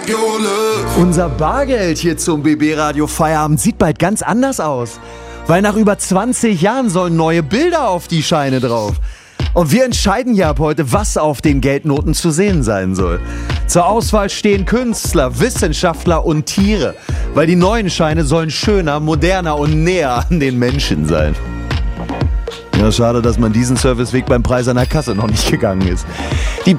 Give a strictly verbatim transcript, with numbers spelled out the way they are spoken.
Unser Bargeld hier zum B B-Radio Feierabend sieht bald ganz anders aus. Weil nach über zwanzig Jahren sollen neue Bilder auf die Scheine drauf. Und wir entscheiden ja ab heute, was auf den Geldnoten zu sehen sein soll. Zur Auswahl stehen Künstler, Wissenschaftler und Tiere. Weil die neuen Scheine sollen schöner, moderner und näher an den Menschen sein. Ja, schade, dass man diesen Serviceweg beim Preis an der Kasse noch nicht gegangen ist. Die